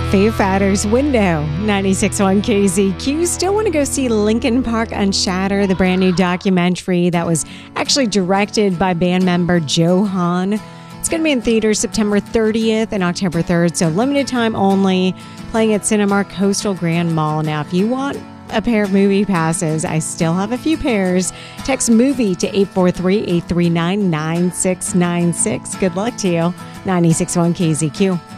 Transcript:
Foo Fighters Window, 96.1 KZQ. Still want to go see Linkin Park Unshatter, the brand new documentary that was actually directed by band member Joe Hahn. It's going to be in theaters September 30th and October 3rd, so limited time only, playing at Cinemark Coastal Grand Mall. Now, if you want a pair of movie passes, I still have a few pairs. Text MOVIE to 843-839-9696. Good luck to you. 96.1 KZQ.